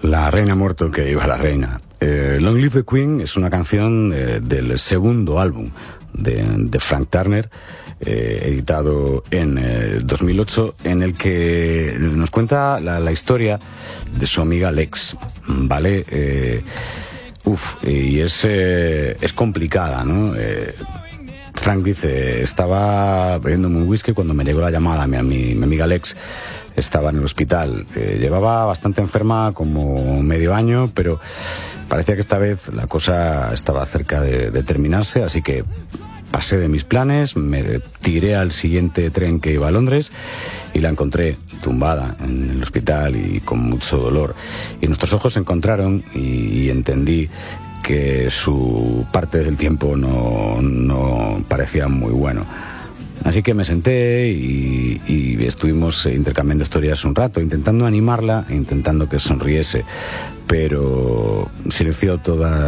La reina ha muerto, que viva la reina. Long Live the Queen es una canción del segundo álbum de Frank Turner, editado en 2008, en el que nos cuenta la historia de su amiga Lex, ¿vale? Y es complicada, ¿no? Frank dice: estaba bebiéndome un whisky cuando me llegó la llamada. Mi amiga Lex estaba en el hospital, llevaba bastante enferma como medio año, pero parecía que esta vez la cosa estaba cerca de terminarse, así que pasé de mis planes, me tiré al siguiente tren que iba a Londres y la encontré tumbada en el hospital y con mucho dolor. Y nuestros ojos se encontraron y entendí que su parte del tiempo no parecía muy bueno. Así que me senté y estuvimos intercambiando historias un rato, intentando animarla, intentando que sonriese, pero silenció toda